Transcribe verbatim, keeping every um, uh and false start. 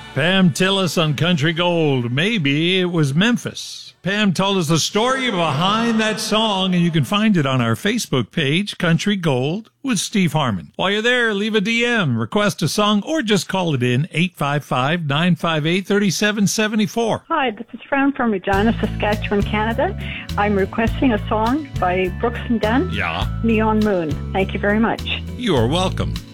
Pam Tillis on Country Gold. Maybe it was Memphis. Pam told us the story behind that song, and you can find it on our Facebook page, Country Gold with Steve Harmon. While you're there, leave a D M, request a song, or just call it in, eight five five, nine five eight, three seven seven four. Hi, this is Fran from Regina, Saskatchewan, Canada. I'm requesting a song by Brooks and Dunn. Yeah. Neon Moon. Thank you very much. You are welcome.